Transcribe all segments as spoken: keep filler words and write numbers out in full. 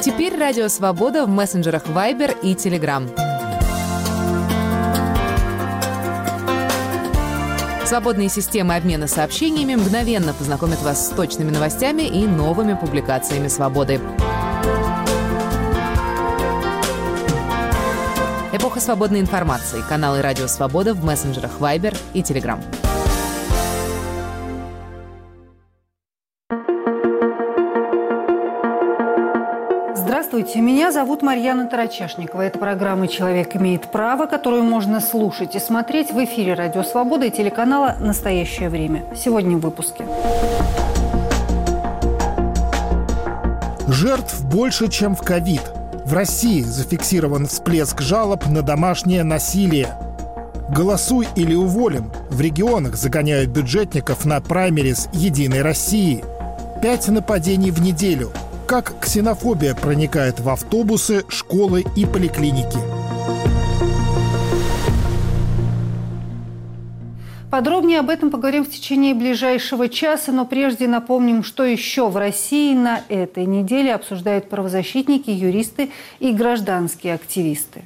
Теперь Радио Свобода в мессенджерах Viber и Telegram. Свободные системы обмена сообщениями мгновенно познакомят вас с точными новостями и новыми публикациями «Свободы». Эпоха свободной информации. Каналы Радио Свобода в мессенджерах Viber и Telegram. Здравствуйте, меня зовут Марьяна Тарачешникова. Это программа «Человек имеет право», которую можно слушать и смотреть в эфире Радио Свобода и телеканала «Настоящее время». Сегодня в выпуске. Жертв больше, чем в ковид. В России зафиксирован всплеск жалоб на домашнее насилие. «Голосуй или уволен». В регионах загоняют бюджетников на праймерис «Единой России». Пять нападений в неделю. Как ксенофобия проникает в автобусы, школы и поликлиники. Подробнее об этом поговорим в течение ближайшего часа, но прежде напомним, что еще в России на этой неделе обсуждают правозащитники, юристы и гражданские активисты.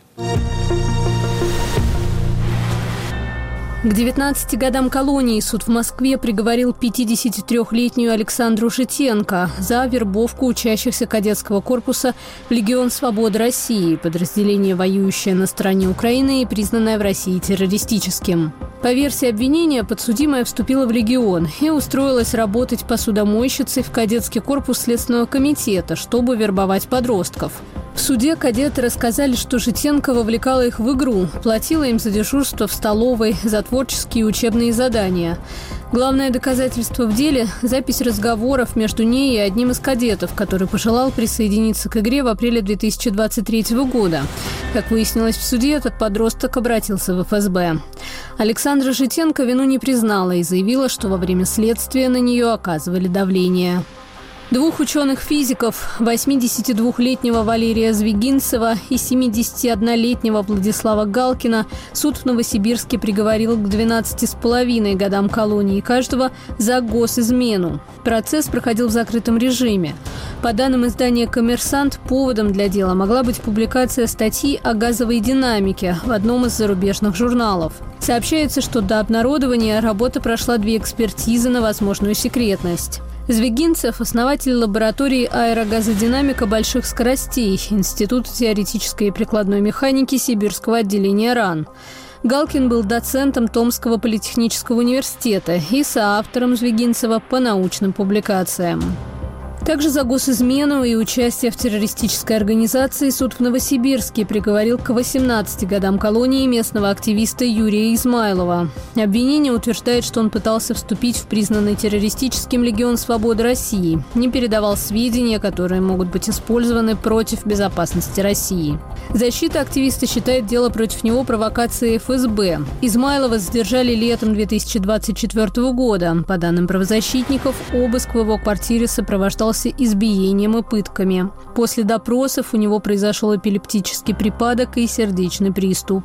К девятнадцати годам колонии суд в Москве приговорил пятидесятитрёхлетнюю Александру Житенко за вербовку учащихся кадетского корпуса в Легион Свободы России, подразделение, воюющее на стороне Украины и признанное в России террористическим. По версии обвинения, подсудимая вступила в Легион и устроилась работать посудомойщицей в кадетский корпус Следственного комитета, чтобы вербовать подростков. В суде кадеты рассказали, что Житенко вовлекала их в игру, платила им за дежурство в столовой, за творческие и учебные задания. Главное доказательство в деле – запись разговоров между ней и одним из кадетов, который пожелал присоединиться к игре в апреле две тысячи двадцать третьего года. Как выяснилось в суде, этот подросток обратился в эф эс бэ. Александра Житенко вину не признала и заявила, что во время следствия на нее оказывали давление. Двух ученых-физиков, восьмидесятидвухлетнего Валерия Звягинцева и семидесятиоднолетнего Владислава Галкина, суд в Новосибирске приговорил к двенадцати с половиной годам колонии каждого за госизмену. Процесс проходил в закрытом режиме. По данным издания «Коммерсант», поводом для дела могла быть публикация статьи о газовой динамике в одном из зарубежных журналов. Сообщается, что до обнародования работа прошла две экспертизы на возможную секретность. Звягинцев – основатель лаборатории аэрогазодинамика больших скоростей Института теоретической и прикладной механики Сибирского отделения РАН. Галкин был доцентом Томского политехнического университета и соавтором Звягинцева по научным публикациям. Также за госизмену и участие в террористической организации суд в Новосибирске приговорил к восемнадцати годам колонии местного активиста Юрия Измайлова. Обвинение утверждает, что он пытался вступить в признанный террористическим Легион Свободы России, не передавал сведения, которые могут быть использованы против безопасности России. Защита активиста считает дело против него провокацией эф эс бэ. Измайлова задержали летом две тысячи двадцать четвёртого года. По данным правозащитников, обыск в его квартире сопровождался избиением и пытками. После допросов у него произошел эпилептический припадок и сердечный приступ.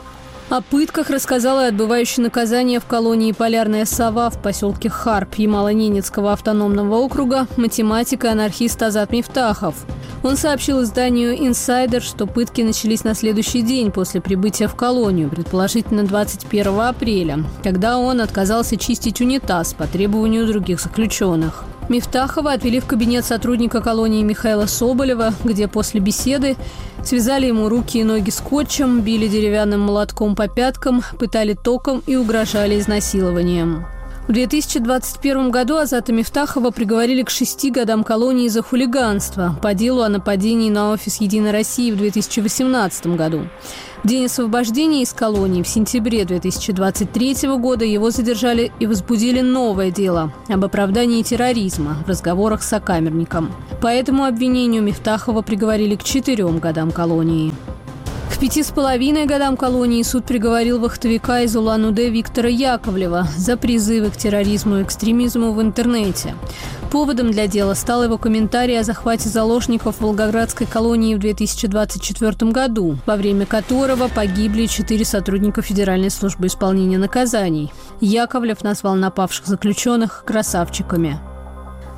О пытках рассказала отбывающий наказание в колонии «Полярная сова» в поселке Харп Ямало-Ненецкого автономного округа математик и анархист Азат Мифтахов. Он сообщил изданию «Инсайдер», что пытки начались на следующий день после прибытия в колонию, предположительно двадцать первого апреля, когда он отказался чистить унитаз по требованию других заключенных. Мифтахова отвели в кабинет сотрудника колонии Михаила Соболева, где после беседы связали ему руки и ноги скотчем, били деревянным молотком по пяткам, пытали током и угрожали изнасилованием. В две тысячи двадцать первом году Азата Мифтахова приговорили к шести годам колонии за хулиганство по делу о нападении на офис «Единой России» в две тысячи восемнадцатом году. В день освобождения из колонии в сентябре две тысячи двадцать третьего года его задержали и возбудили новое дело об оправдании терроризма в разговорах с сокамерником. По этому обвинению Мифтахова приговорили к четырем годам колонии. К пяти с половиной годам колонии суд приговорил вахтовика из Улан-Удэ Виктора Яковлева за призывы к терроризму и экстремизму в интернете. Поводом для дела стал его комментарий о захвате заложников в Волгоградской колонии в две тысячи двадцать четвёртом году, во время которого погибли четыре сотрудника Федеральной службы исполнения наказаний. Яковлев назвал напавших заключенных красавчиками.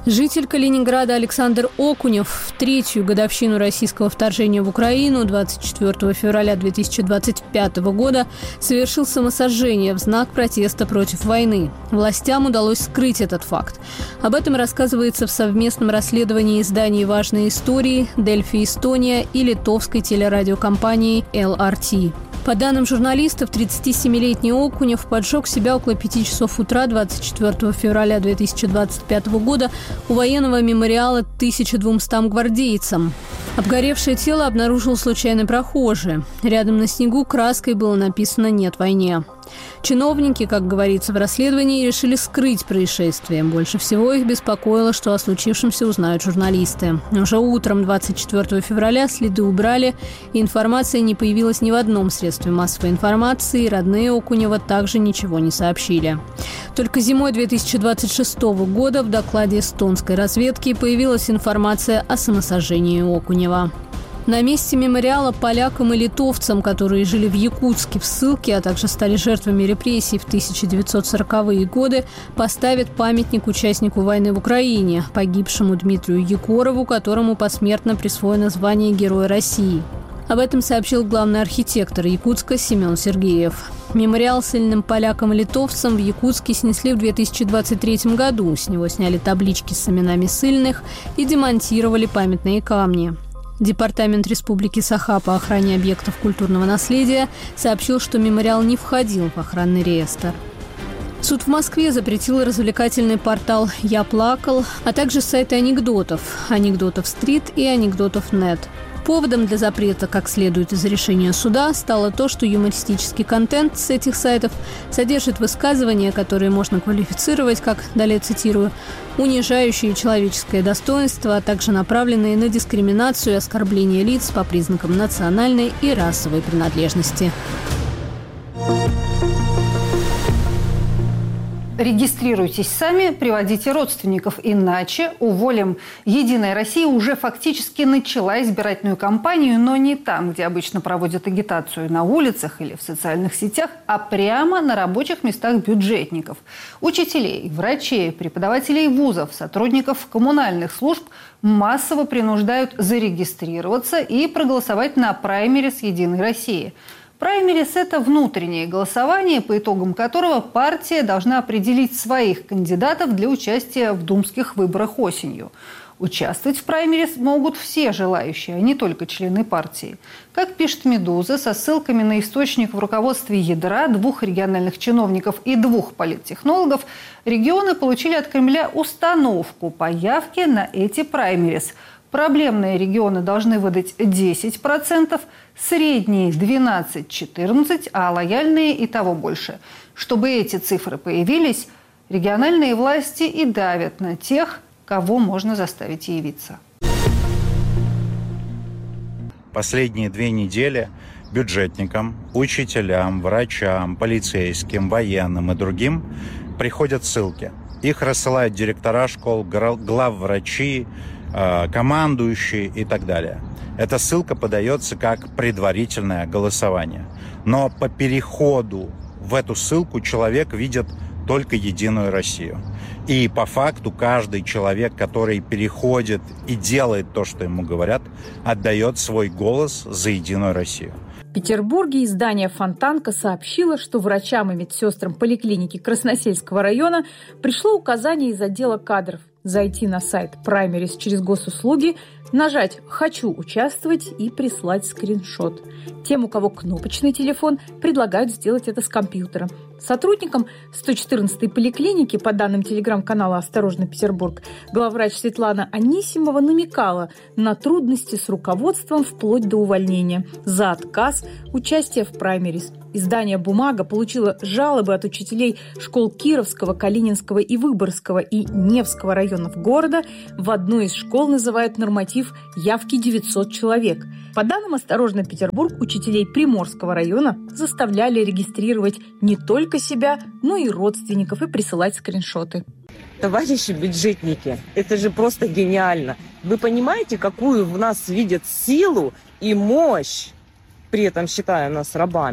Житель Калининграда Александр Окунев в третью годовщину российского вторжения в Украину двадцать четвёртого февраля две тысячи двадцать пятого года совершил самосожжение в знак протеста против войны. Властям удалось скрыть этот факт. Об этом рассказывается в совместном расследовании изданий «Важные истории», «Дельфи Эстония» и литовской телерадиокомпании эл ар ти. По данным журналистов, тридцатисемилетний Окунев поджег себя около пяти часов утра двадцать четвёртого февраля две тысячи двадцать пятого года у военного мемориала тысяча двумстам гвардейцам. Обгоревшее тело обнаружил случайный прохожий. Рядом на снегу краской было написано «Нет войне». Чиновники, как говорится в расследовании, решили скрыть происшествие. Больше всего их беспокоило, что о случившемся узнают журналисты. Уже утром двадцать четвёртого февраля следы убрали, и информация не появилась ни в одном средстве массовой информации, и родные Окунева также ничего не сообщили. Только зимой две тысячи двадцать шестого года в докладе эстонской разведки появилась информация о самосожжении Окунева. На месте мемориала полякам и литовцам, которые жили в Якутске в ссылке, а также стали жертвами репрессий в тысяча девятьсот сороковые годы, поставят памятник участнику войны в Украине, погибшему Дмитрию Егорову, которому посмертно присвоено звание Героя России. Об этом сообщил главный архитектор Якутска Семен Сергеев. Мемориал ссыльным полякам и литовцам в Якутске снесли в две тысячи двадцать третьем году. С него сняли таблички с именами ссыльных и демонтировали памятные камни. Департамент Республики Саха по охране объектов культурного наследия сообщил, что мемориал не входил в охранный реестр. Суд в Москве запретил развлекательный портал «Я плакал», а также сайты анекдотов «Анекдотов-стрит» и «Анекдотов-нет». Поводом для запрета, как следует из решения суда, стало то, что юмористический контент с этих сайтов содержит высказывания, которые можно квалифицировать, как, далее цитирую, «унижающие человеческое достоинство, а также направленные на дискриминацию и оскорбление лиц по признакам национальной и расовой принадлежности». Регистрируйтесь сами, приводите родственников, иначе уволим. «Единая Россия» уже фактически начала избирательную кампанию, но не там, где обычно проводят агитацию, на улицах или в социальных сетях, а прямо на рабочих местах бюджетников. Учителей, врачей, преподавателей вузов, сотрудников коммунальных служб массово принуждают зарегистрироваться и проголосовать на праймерис «Единой России». Праймерис – это внутреннее голосование, по итогам которого партия должна определить своих кандидатов для участия в думских выборах осенью. Участвовать в праймерис могут все желающие, а не только члены партии. Как пишет «Медуза», со ссылками на источник в руководстве ядра, двух региональных чиновников и двух политтехнологов, регионы получили от Кремля установку по явке на эти праймерис. Проблемные регионы должны выдать десять процентов, средние – двенадцать-четырнадцать процентов, а лояльные и того больше. Чтобы эти цифры появились, региональные власти и давят на тех, кого можно заставить явиться. Последние две недели бюджетникам, учителям, врачам, полицейским, военным и другим приходят ссылки. Их рассылают директора школ, главврачи, командующие и так далее. Эта ссылка подается как предварительное голосование. Но по переходу в эту ссылку человек видит только «Единую Россию». И по факту каждый человек, который переходит и делает то, что ему говорят, отдает свой голос за «Единую Россию». В Петербурге издание «Фонтанка» сообщило, что врачам и медсестрам поликлиники Красносельского района пришло указание из отдела кадров зайти на сайт Праймерис через госуслуги, нажать «Хочу участвовать» и прислать скриншот. Тем, у кого кнопочный телефон, предлагают сделать это с компьютера. Сотрудникам сто четырнадцатой поликлиники, по данным телеграм-канала «Осторожно, Петербург», главврач Светлана Анисимова намекала на трудности с руководством вплоть до увольнения за отказ участия в праймерис. Издание «Бумага» получило жалобы от учителей школ Кировского, Калининского и Выборгского и Невского районов города. В одной из школ называют норматив явки девятьсот человек. По данным «Осторожно, Петербург», учителей Приморского района заставляли регистрировать не только себя, но и родственников и присылать скриншоты. Товарищи бюджетники, это же просто гениально. Вы понимаете, какую в нас видят силу и мощь, при этом считая нас рабами?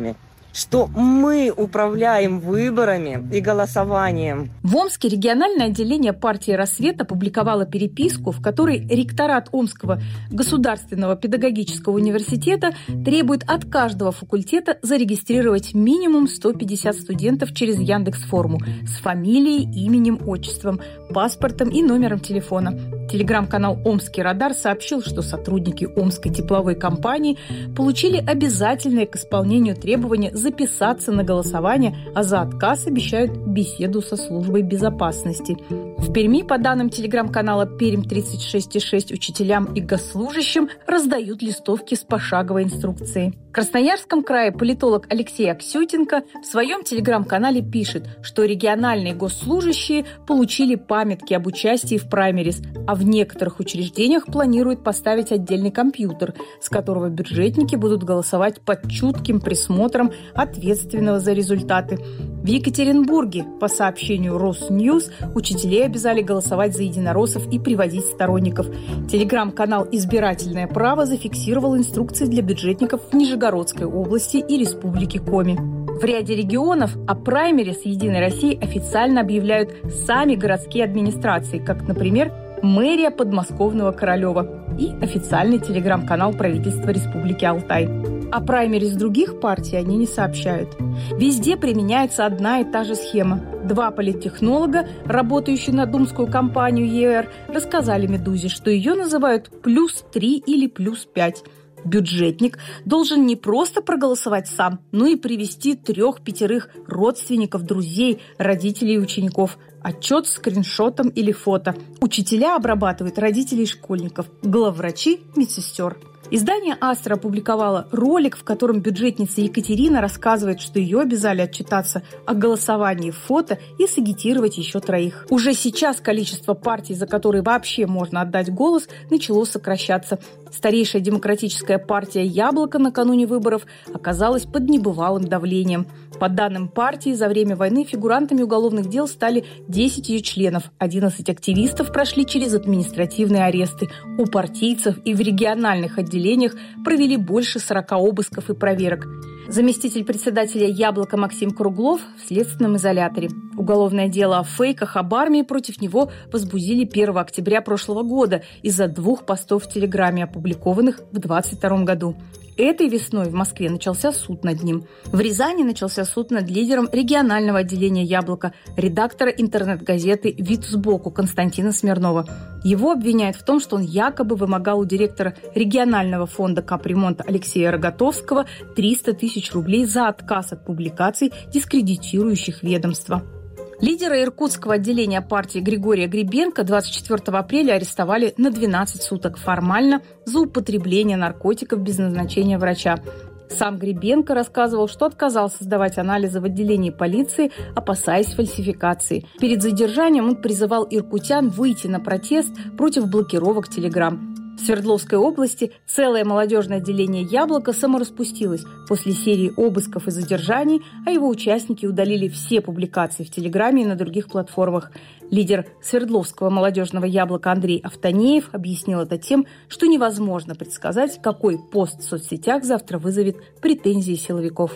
что мы управляем выборами и голосованием. В Омске региональное отделение партии «Рассвет» опубликовало переписку, в которой ректорат Омского государственного педагогического университета требует от каждого факультета зарегистрировать минимум сто пятьдесят студентов через Яндекс.Форму с фамилией, именем, отчеством, паспортом и номером телефона. Телеграм-канал «Омский радар» сообщил, что сотрудники Омской тепловой компании получили обязательное к исполнению требования записаться на голосование, а за отказ обещают беседу со службой безопасности. В Перми, по данным телеграм-канала «Пермь тридцать шесть и шесть», учителям и госслужащим раздают листовки с пошаговой инструкцией. В Красноярском крае политолог Алексей Аксютенко в своем телеграм-канале пишет, что региональные госслужащие получили памятки об участии в праймерис, а в некоторых учреждениях планируют поставить отдельный компьютер, с которого бюджетники будут голосовать под чутким присмотром ответственного за результаты. В Екатеринбурге, по сообщению Росньюз, учителей обязали голосовать за единороссов и приводить сторонников. Телеграм-канал «Избирательное право» зафиксировал инструкции для бюджетников в Нижегородской области и Республике Коми. В ряде регионов о праймерис «Единой России» официально объявляют сами городские администрации, как, например, мэрия подмосковного Королева и официальный телеграм-канал правительства Республики Алтай. О праймерис других партий они не сообщают. Везде применяется одна и та же схема. Два политтехнолога, работающие на думскую кампанию ЕР, рассказали «Медузе», что ее называют «плюс три» или «плюс пять». Бюджетник должен не просто проголосовать сам, но и привести трех-пятерых родственников, друзей, родителей и учеников. Отчет с скриншотом или фото. Учителя обрабатывают родителей школьников, главврачи – медсестер. Издание «Астра» опубликовало ролик, в котором бюджетница Екатерина рассказывает, что ее обязали отчитаться о голосовании в фото и сагитировать еще троих. Уже сейчас количество партий, за которые вообще можно отдать голос, начало сокращаться. Старейшая демократическая партия «Яблоко» накануне выборов оказалась под небывалым давлением. По данным партии, за время войны фигурантами уголовных дел стали десять ее членов, одиннадцать активистов прошли через административные аресты. У партийцев и в региональных отделениях провели больше сорока обысков и проверок. Заместитель председателя «Яблока» Максим Круглов в следственном изоляторе. Уголовное дело о фейках об армии против него возбудили первого октября прошлого года из-за двух постов в Телеграме, опубликованных в двадцать втором году. Этой весной в Москве начался суд над ним. В Рязани начался суд над лидером регионального отделения «Яблоко», редактора интернет-газеты «Вид сбоку» Константина Смирнова. Его обвиняют в том, что он якобы вымогал у директора регионального фонда капремонта Алексея Рогатовского триста тысяч рублей за отказ от публикаций, дискредитирующих ведомство. Лидера иркутского отделения партии Григория Гребенко двадцать четвёртого апреля арестовали на двенадцать суток формально за употребление наркотиков без назначения врача. Сам Гребенко рассказывал, что отказался сдавать анализы в отделении полиции, опасаясь фальсификации. Перед задержанием он призывал иркутян выйти на протест против блокировок Телеграм. В Свердловской области целое молодежное отделение «Яблоко» самораспустилось после серии обысков и задержаний, а его участники удалили все публикации в Телеграме и на других платформах. Лидер Свердловского молодежного «Яблока» Андрей Автонеев объяснил это тем, что невозможно предсказать, какой пост в соцсетях завтра вызовет претензии силовиков.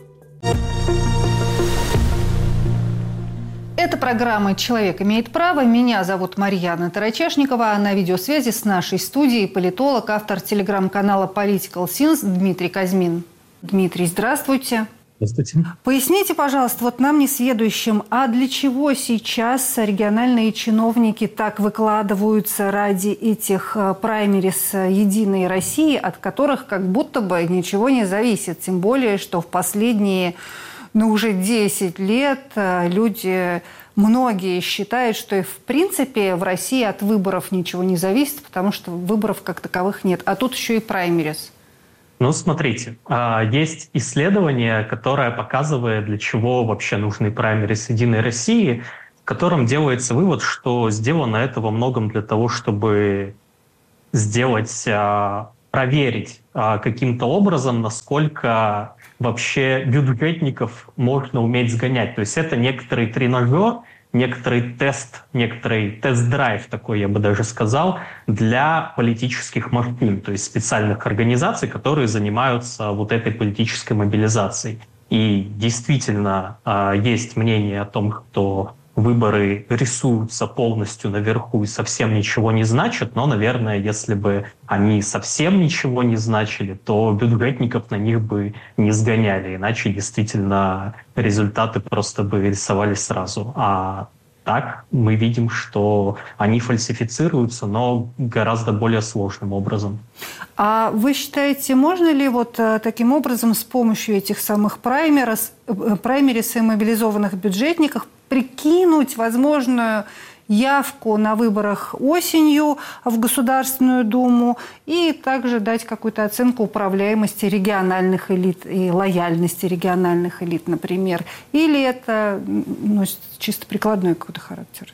Это программа «Человек имеет право». Меня зовут Марьяна Тарачешникова, а на видеосвязи с нашей студией политолог, автор телеграм-канала Political Sins Дмитрий Казьмин. Дмитрий, здравствуйте. Здравствуйте. Поясните, пожалуйста, вот нам несведущим, а для чего сейчас региональные чиновники так выкладываются ради этих праймерис «Единой России», от которых как будто бы ничего не зависит, тем более, что в последние ну, уже десять лет люди, многие считают, что в принципе в России от выборов ничего не зависит, потому что выборов как таковых нет. А тут еще и праймерис. Ну, смотрите, есть исследование, которое показывает, для чего вообще нужны праймерис «Единой России», в котором делается вывод, что сделано это во многом для того, чтобы сделать, проверить каким-то образом, насколько вообще бюджетников можно уметь сгонять. То есть это некоторый тренажер, некоторый тест, некоторый тест-драйв такой, я бы даже сказал, для политических машин, то есть специальных организаций, которые занимаются вот этой политической мобилизацией. И действительно есть мнение о том, что выборы рисуются полностью наверху и совсем ничего не значат, но, наверное, если бы они совсем ничего не значили, то бюджетников на них бы не сгоняли, иначе действительно результаты просто бы рисовались сразу. А так мы видим, что они фальсифицируются, но гораздо более сложным образом. А вы считаете, можно ли вот таким образом с помощью этих самых праймерис, праймерис и мобилизованных бюджетников прикинуть возможную явку на выборах осенью в Государственную Думу и также дать какую-то оценку управляемости региональных элит и лояльности региональных элит, например? Или это носит чисто прикладной какой-то характер?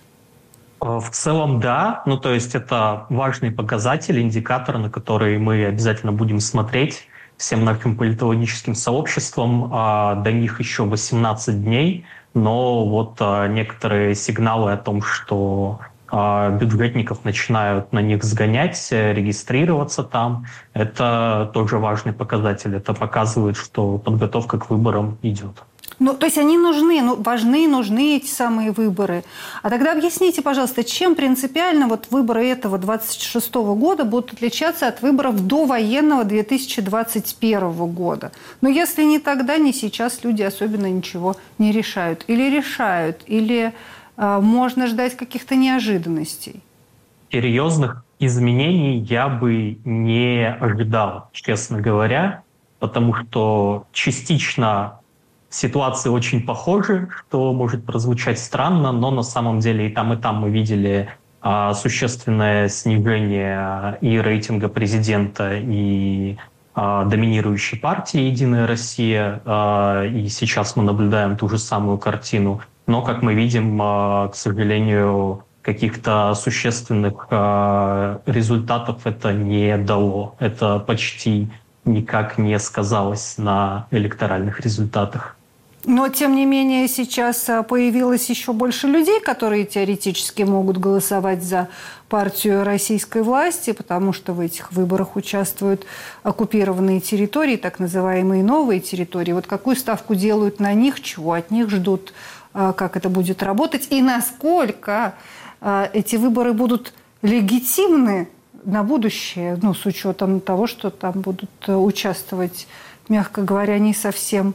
В целом, да. Ну, то есть это важный показатель, индикатор, на который мы обязательно будем смотреть всем нашим политологическим сообществом. До них еще восемнадцать дней. Но вот а, некоторые сигналы о том, что а, бюджетников начинают на них сгонять, регистрироваться там, это тоже важный показатель. Это показывает, что подготовка к выборам идет. Ну, то есть они нужны, ну, важны, нужны эти самые выборы. А тогда объясните, пожалуйста, чем принципиально вот выборы этого двадцать шестого года будут отличаться от выборов довоенного две тысячи двадцать первого года? Но если не тогда, ни сейчас люди особенно ничего не решают. Или решают, или э, можно ждать каких-то неожиданностей? Серьезных изменений я бы не ожидал, честно говоря, потому что частично ситуации очень похожи, что может прозвучать странно, но на самом деле и там, и там мы видели а, существенное снижение и рейтинга президента, и а, доминирующей партии «Единая Россия», а, и сейчас мы наблюдаем ту же самую картину. Но, как мы видим, а, к сожалению, каких-то существенных а, результатов это не дало. Это почти никак не сказалось на электоральных результатах. Но, тем не менее, сейчас появилось еще больше людей, которые теоретически могут голосовать за партию российской власти, потому что в этих выборах участвуют оккупированные территории, так называемые новые территории. Вот какую ставку делают на них, чего от них ждут, как это будет работать и насколько эти выборы будут легитимны на будущее, ну, с учетом того, что там будут участвовать, мягко говоря, не совсем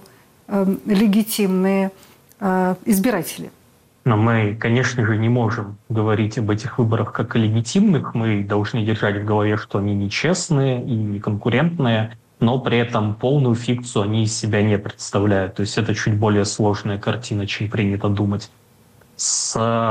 легитимные э, избиратели. Но мы, конечно же, не можем говорить об этих выборах как о легитимных. Мы должны держать в голове, что они нечестные и неконкурентные, но при этом полную фикцию они из себя не представляют. То есть это чуть более сложная картина, чем принято думать. С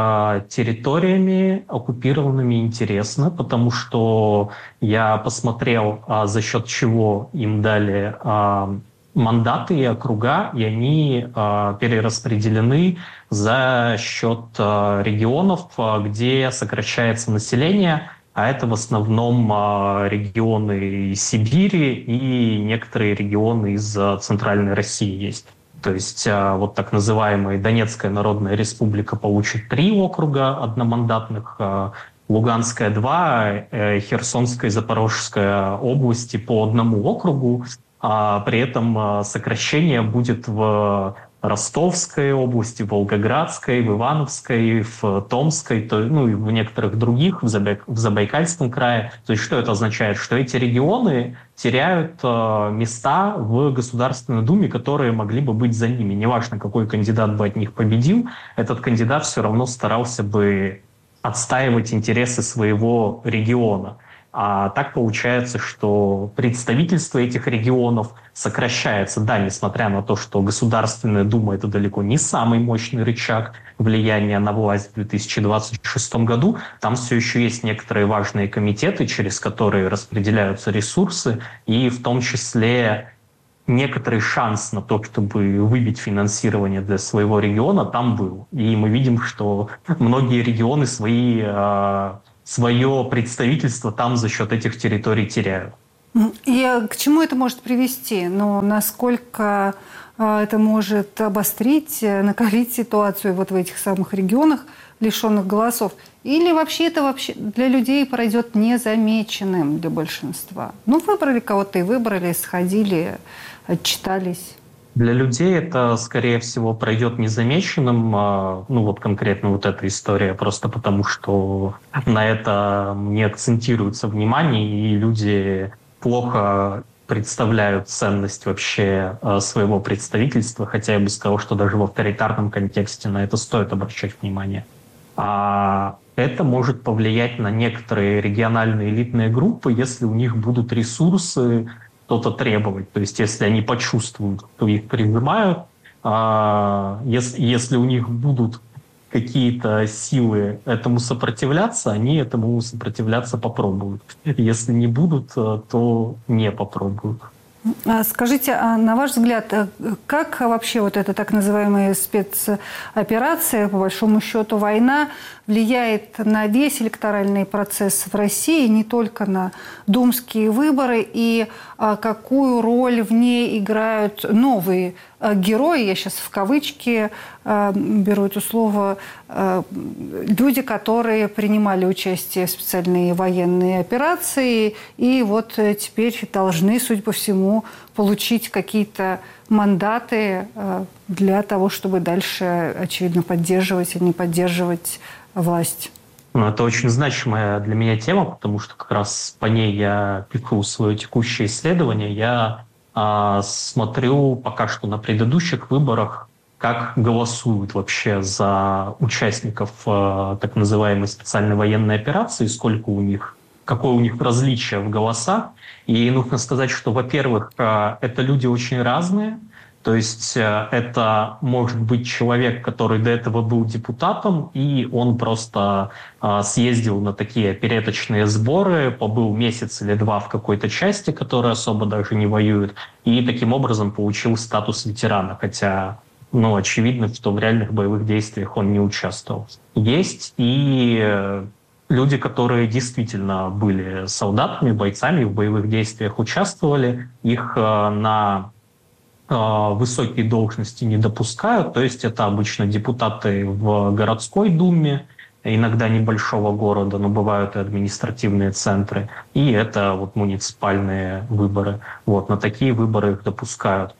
территориями оккупированными интересно, потому что я посмотрел, а, за счет чего им дали а, мандаты и округа, и они э, перераспределены за счет э, регионов, э, где сокращается население, а это в основном э, регионы Сибири и некоторые регионы из э, Центральной России есть. То есть э, вот так называемая Донецкая Народная Республика получит три округа одномандатных, э, Луганская два, э, Херсонская и Запорожская области по одному округу. А при этом сокращение будет в Ростовской области, в Волгоградской, в Ивановской, в Томской, то, ну и в некоторых других, в, Забай, в Забайкальском крае. То есть что это означает? Что эти регионы теряют э, места в Государственной Думе, которые могли бы быть за ними. Неважно, какой кандидат бы от них победил, этот кандидат все равно старался бы отстаивать интересы своего региона. А так получается, что представительство этих регионов сокращается. Да, несмотря на то, что Государственная Дума — это далеко не самый мощный рычаг влияния на власть в две тысячи двадцать шестом году, там все еще есть некоторые важные комитеты, через которые распределяются ресурсы, и в том числе некоторый шанс на то, чтобы выбить финансирование для своего региона, там был. И мы видим, что многие регионы свои... свое представительство там за счет этих территорий теряют. И к чему это может привести? Ну, насколько это может обострить, накалить ситуацию вот в этих самых регионах, лишенных голосов? Или вообще это вообще для людей пройдет незамеченным для большинства? Ну, выбрали кого-то и выбрали, сходили, отчитались. Для людей это, скорее всего, пройдет незамеченным. Ну вот конкретно вот эта история, просто потому что на это не акцентируется внимание, и люди плохо представляют ценность вообще своего представительства, хотя я бы сказал, что даже в авторитарном контексте на это стоит обращать внимание. А это может повлиять на некоторые региональные элитные группы, если у них будут ресурсы что-то требовать. То есть если они почувствуют, что их прижимают, а, если, если у них будут какие-то силы этому сопротивляться, они этому сопротивляться попробуют. Если не будут, то не попробуют. Скажите, а на ваш взгляд, как вообще вот эта так называемая спецоперация, по большому счету война, влияет на весь электоральный процесс в России, не только на думские выборы, и какую роль в ней играют новые герои, я сейчас в кавычки беру это слово, люди, которые принимали участие в специальной военной операции и вот теперь должны, судя по всему, получить какие-то мандаты для того, чтобы дальше, очевидно, поддерживать или не поддерживать власть. Ну, это очень значимая для меня тема, потому что как раз по ней я пишу свое текущее исследование. Я а, смотрю пока что на предыдущих выборах, как голосуют вообще за участников а, так называемой специальной военной операции, сколько у них, какое у них различие в голосах. И нужно сказать, что, во-первых, а, это люди очень разные. То есть это может быть человек, который до этого был депутатом, и он просто э, съездил на такие опереточные сборы, побыл месяц или два в какой-то части, которая особо даже не воюет, и таким образом получил статус ветерана, хотя, ну, очевидно, что в реальных боевых действиях он не участвовал. Есть и э, люди, которые действительно были солдатами, бойцами, в боевых действиях участвовали, их э, на высокие должности не допускают, то есть это обычно депутаты в городской думе, иногда небольшого города, но бывают и административные центры, и это вот муниципальные выборы. Вот, на такие выборы их допускают.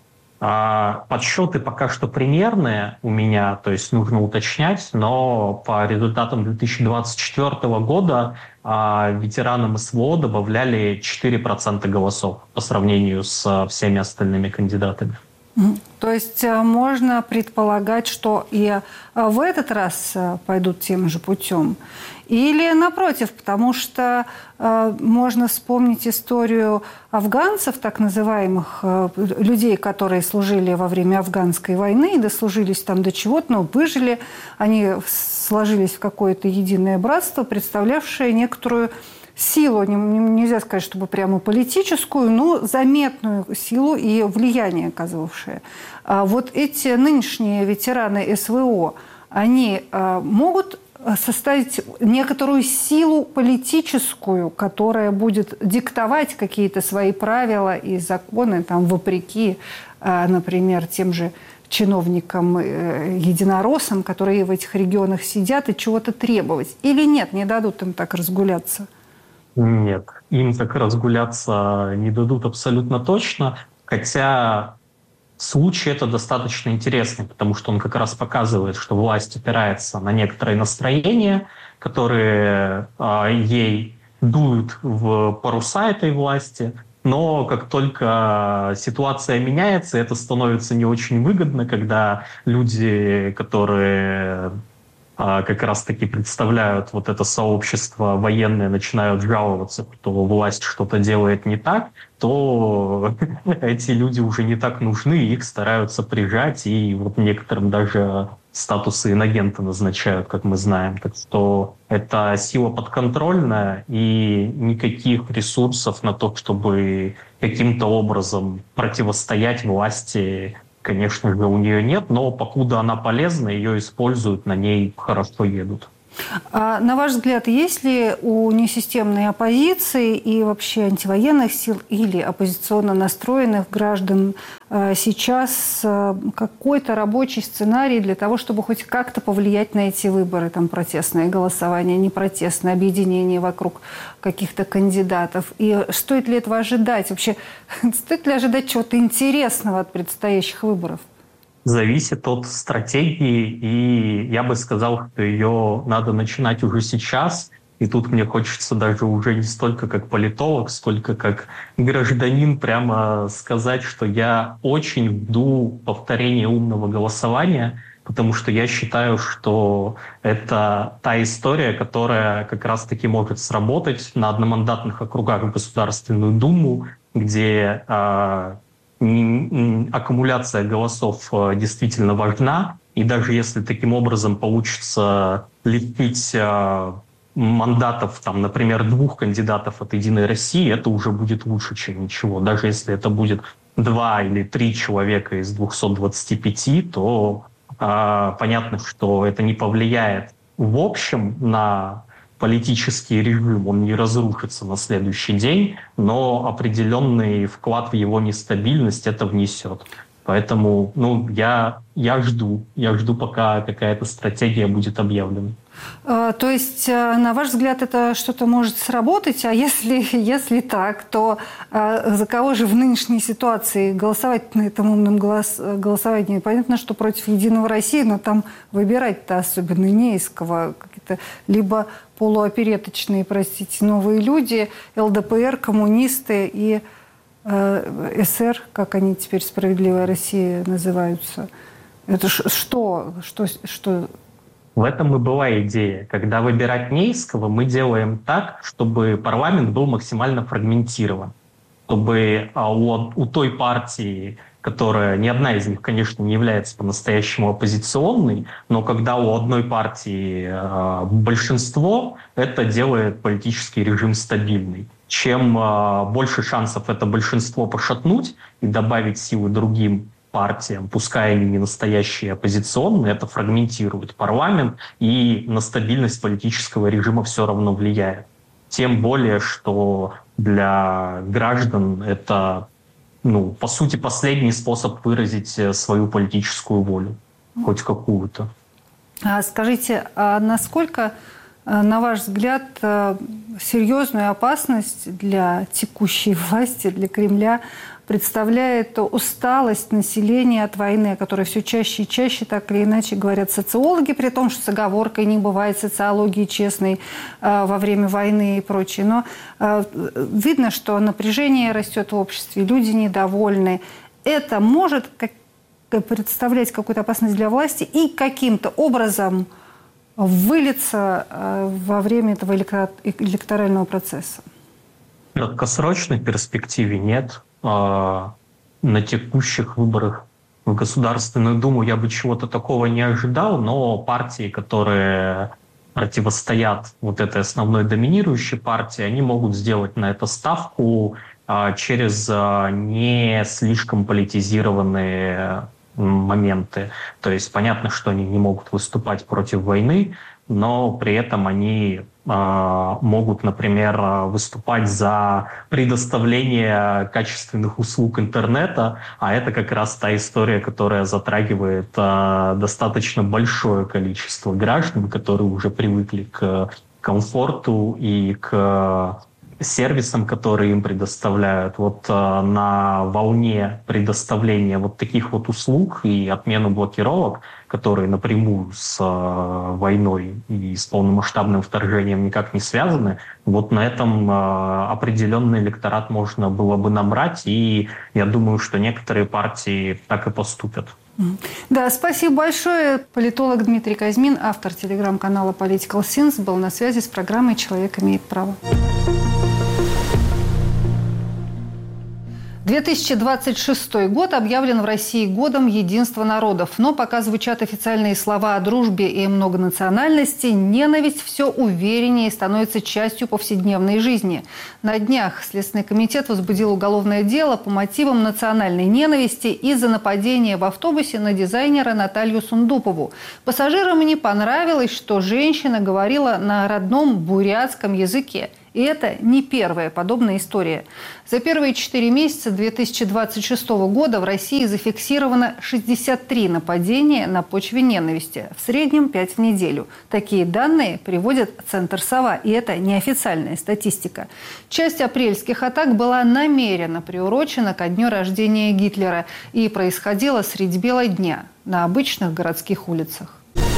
А подсчеты пока что примерные у меня, то есть нужно уточнять, но по результатам две тысячи двадцать четвёртого года а, ветеранам СВО добавляли четыре процента голосов по сравнению с всеми остальными кандидатами. То есть можно предполагать, что и в этот раз пойдут тем же путем? Или напротив, потому что э, можно вспомнить историю афганцев, так называемых, э, людей, которые служили во время афганской войны и дослужились там до чего-то, но выжили, они сложились в какое-то единое братство, представлявшее некоторую силу, нельзя сказать, чтобы прямо политическую, но заметную силу и влияние оказывавшее. А вот эти нынешние ветераны СВО, они э, могут составить некоторую силу политическую, которая будет диктовать какие-то свои правила и законы, там, вопреки, например, тем же чиновникам-единороссам, которые в этих регионах сидят, и чего-то требовать. Или нет, не дадут им так разгуляться? Нет, им так разгуляться не дадут абсолютно точно, хотя случай это достаточно интересный, потому что он как раз показывает, что власть опирается на некоторые настроения, которые э, ей дуют в паруса этой власти, но как только ситуация меняется, это становится не очень выгодно, когда люди, которые э, как раз-таки представляют вот это сообщество военное, начинают жаловаться, что власть что-то делает не так, то эти люди уже не так нужны, их стараются прижать, и вот некоторым даже статусы инагента назначают, как мы знаем. Так что это сила подконтрольная, и никаких ресурсов на то, чтобы каким-то образом противостоять власти, конечно же, у нее нет, но покуда она полезна, ее используют, на ней хорошо едут. А на ваш взгляд, есть ли у несистемной оппозиции и вообще антивоенных сил или оппозиционно настроенных граждан сейчас какой-то рабочий сценарий для того, чтобы хоть как-то повлиять на эти выборы? Там протестное голосование, непротестное, объединение вокруг каких-то кандидатов. И стоит ли этого ожидать? Вообще, стоит ли ожидать чего-то интересного от предстоящих выборов? Зависит от стратегии, и я бы сказал, что ее надо начинать уже сейчас. И тут мне хочется даже уже не столько как политолог, сколько как гражданин прямо сказать, что я очень жду повторения умного голосования, потому что я считаю, что это та история, которая как раз-таки может сработать на одномандатных округах в Государственную Думу, где э, аккумуляция голосов действительно важна, и даже если таким образом получится лепить мандатов, там, например, двух кандидатов от «Единой России», это уже будет лучше, чем ничего. Даже если это будет два или три человека из двухсот двадцати пяти, то э, понятно, что это не повлияет в общем на политический режим, он не разрушится на следующий день, но определенный вклад в его нестабильность это внесет. Поэтому ну, я, я жду, я жду, пока какая-то стратегия будет объявлена. То есть, на ваш взгляд, это что-то может сработать? А если, если так, то за кого же в нынешней ситуации голосовать на этом умном голос, голосовании? Понятно, что против «Единого России», но там выбирать-то особенно не из кого. Какие-то либо полуопереточные, простите, новые люди, эл дэ пэ эр, коммунисты и э, эс эр, как они теперь, «Справедливая Россия» называются. Это что? Что, что В этом и была идея. Когда выбирать не из кого, мы делаем так, чтобы парламент был максимально фрагментирован. Чтобы у, у той партии, которая, ни одна из них, конечно, не является по-настоящему оппозиционной, но когда у одной партии э, большинство, это делает политический режим стабильный. Чем э, больше шансов это большинство пошатнуть и добавить силы другим партиям, пускай они не настоящие оппозиционные, это фрагментирует парламент и на стабильность политического режима все равно влияет. Тем более, что для граждан это, ну, по сути, последний способ выразить свою политическую волю, хоть какую-то. А скажите, а насколько, на ваш взгляд, серьезную опасность для текущей власти, для Кремля представляет усталость населения от войны, о которой все чаще и чаще так или иначе говорят социологи, при том, что с оговоркой не бывает социологии честной э, во время войны и прочее. Но э, видно, что напряжение растет в обществе, люди недовольны. Это может как, представлять какую-то опасность для власти и каким-то образом вылиться э, во время этого электорального процесса? В краткосрочной перспективе нет. На текущих выборах в Государственную Думу я бы чего-то такого не ожидал, но партии, которые противостоят вот этой основной доминирующей партии, они могут сделать на это ставку через не слишком политизированные моменты. То есть понятно, что они не могут выступать против войны, но при этом они э, могут, например, выступать за предоставление качественных услуг интернета, а это как раз та история, которая затрагивает э, достаточно большое количество граждан, которые уже привыкли к комфорту и к сервисам, которые им предоставляют. Вот э, на волне предоставления вот таких вот услуг и отмену блокировок, которые напрямую с э, войной и с полномасштабным вторжением никак не связаны, вот на этом э, определенный электорат можно было бы набрать, и я думаю, что некоторые партии так и поступят. Да, спасибо большое. Политолог Дмитрий Казьмин, автор телеграм-канала Political Sins, был на связи с программой «Человек имеет право». две тысячи двадцать шестой год объявлен в России годом единства народов. Но пока звучат официальные слова о дружбе и многонациональности, ненависть все увереннее становится частью повседневной жизни. На днях Следственный комитет возбудил уголовное дело по мотивам национальной ненависти из-за нападения в автобусе на дизайнера Наталью Сундупову. Пассажирам не понравилось, что женщина говорила на родном бурятском языке. И это не первая подобная история. За первые четыре месяца две тысячи двадцать шестого года в России зафиксировано шестьдесят три нападения на почве ненависти. В среднем пять в неделю. Такие данные приводит Центр «Сова». И это неофициальная статистика. Часть апрельских атак была намеренно приурочена ко дню рождения Гитлера и происходила средь бела дня на обычных городских улицах.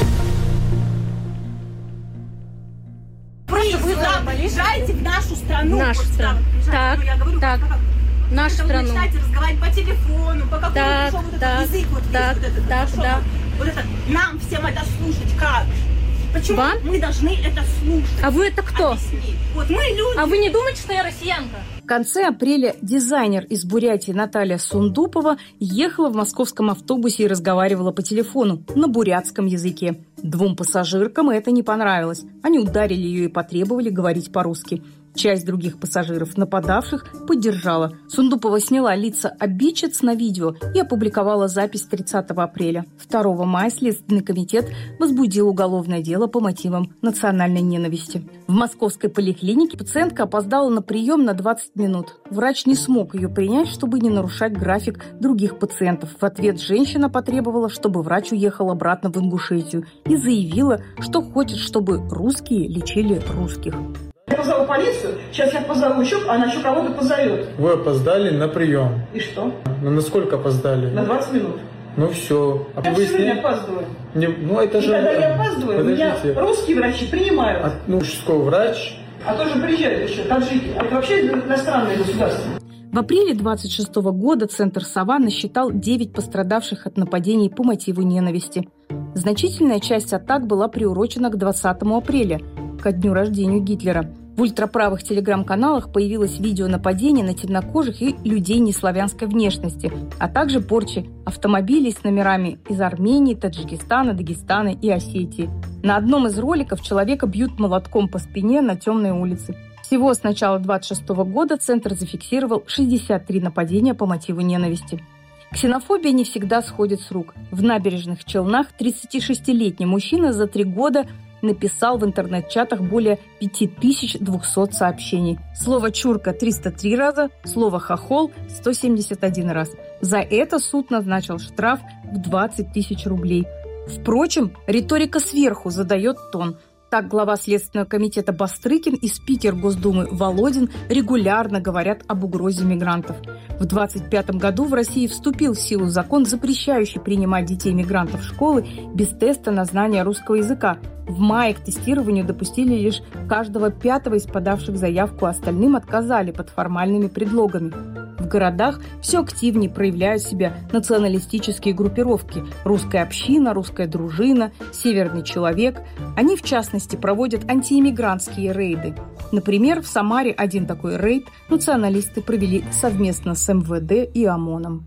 Вы приезжаете в нашу страну. Нашу страну. Так, я говорю, так. Как, нашу страну. Вы начинаете разговаривать по телефону, по какому так, пришел вот так, этот язык, вот так, весь, вот этот, так, вот, да. вот это, нам всем это слушать как? Почему Вам? мы должны это слушать? А вы это кто? Объясни. Вот мы люди. А вы не думаете, что я россиянка? В конце апреля дизайнер из Бурятии Наталья Сундупова ехала в московском автобусе и разговаривала по телефону на бурятском языке. Двум пассажиркам это не понравилось. Они ударили ее и потребовали говорить по-русски. Часть других пассажиров, нападавших, поддержала. Сундупова сняла лица обидчиц на видео и опубликовала запись тридцатого апреля. второго мая Следственный комитет возбудил уголовное дело по мотивам национальной ненависти. В московской поликлинике пациентка опоздала на прием на двадцать минут. Врач не смог ее принять, чтобы не нарушать график других пациентов. В ответ женщина потребовала, чтобы врач уехал обратно в Ингушетию и заявила, что хочет, чтобы русские лечили русских. Я позову полицию, сейчас я позову еще, она еще кого-то позовет. Вы опоздали на прием. И что? Ну, на сколько опоздали? На двадцать минут. Ну все. Я все время опаздываю. Не, ну это и же... когда я опаздываю, Подождите. меня русские врачи принимают. А, ну, что, врач? А тоже приезжают еще таджики. Это вообще иностранное государство. В апреле двадцать шестого года Центр «Сова» насчитал девять пострадавших от нападений по мотиву ненависти. Значительная часть атак была приурочена к двадцатому апреля, ко дню рождения Гитлера. В ультраправых телеграм-каналах появилось видео нападений на темнокожих и людей неславянской внешности, а также порчи автомобилей с номерами из Армении, Таджикистана, Дагестана и Осетии. На одном из роликов человека бьют молотком по спине на темной улице. Всего с начала двадцать шестого года Центр зафиксировал шестьдесят три нападения по мотиву ненависти. Ксенофобия не всегда сходит с рук. В Набережных Челнах тридцатишестилетний мужчина за три года написал в интернет-чатах более пять тысяч двести сообщений. Слово «чурка» триста три раза, слово «хохол» сто семьдесят один раз. За это суд назначил штраф в двадцать тысяч рублей. Впрочем, риторика сверху задает тон. Так глава Следственного комитета Бастрыкин и спикер Госдумы Володин регулярно говорят об угрозе мигрантов. В двадцать пятом году в России вступил в силу закон, запрещающий принимать детей-мигрантов в школы без теста на знание русского языка. В мае к тестированию допустили лишь каждого пятого из подавших заявку, а остальным отказали под формальными предлогами. В городах все активнее проявляют себя националистические группировки – русская община, русская дружина, северный человек. Они, в частности, проводят антииммигрантские рейды. Например, в Самаре один такой рейд националисты провели совместно с эм вэ дэ и ОМОНом.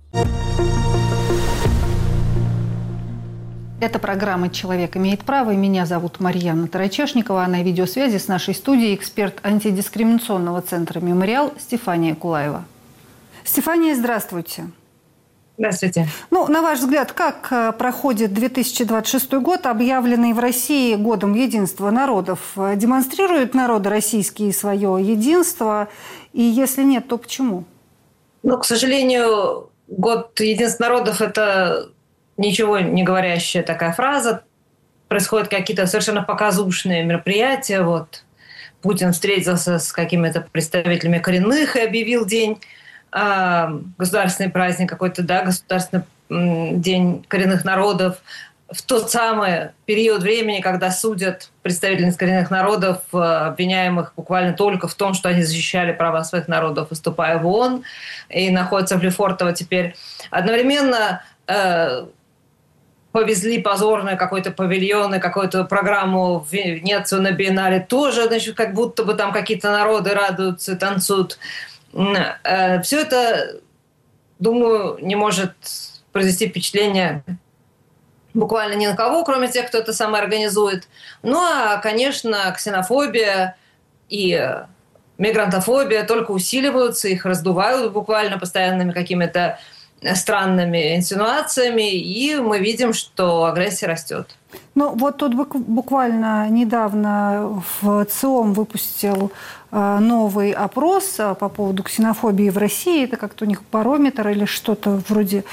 Это программа «Человек имеет право». И меня зовут Марьяна Тарачешникова. А на видеосвязи с нашей студией эксперт антидискриминационного центра «Мемориал» Стефания Кулаева. Стефания, здравствуйте. Здравствуйте. Ну, на ваш взгляд, как проходит две тысячи двадцать шестой год, объявленный в России годом единства народов? Демонстрируют народы российские свое единство? И если нет, то почему? Ну, к сожалению, год единства народов – это ничего не говорящая такая фраза. Происходят какие-то совершенно показушные мероприятия. Вот Путин встретился с какими-то представителями коренных и объявил день, э, государственный праздник какой-то, да, государственный э, день коренных народов. В тот самый период времени, когда судят представительниц коренных народов, э, обвиняемых буквально только в том, что они защищали права своих народов, выступая в ООН, и находятся в Лефортово теперь. Одновременно э, повезли позорно какой-то павильон и какую-то программу в Венецию на биеннале. Тоже, значит, как будто бы там какие-то народы радуются, танцуют. Все это, думаю, не может произвести впечатление буквально ни на кого, кроме тех, кто это сам организует. Ну, а, конечно, ксенофобия и мигрантофобия только усиливаются, их раздувают буквально постоянными какими-то странными инсинуациями, и мы видим, что агрессия растет. Ну, вот тут буквально недавно в ЦИОМ выпустил новый опрос по поводу ксенофобии в России. Это как-то у них барометр или что-то вроде